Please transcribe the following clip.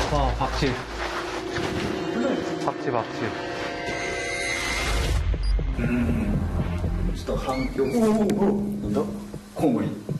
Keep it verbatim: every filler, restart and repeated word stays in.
와, 박쥐. 박쥐, 박쥐. 음, ちょっと反響、おおおなんだコウモリ。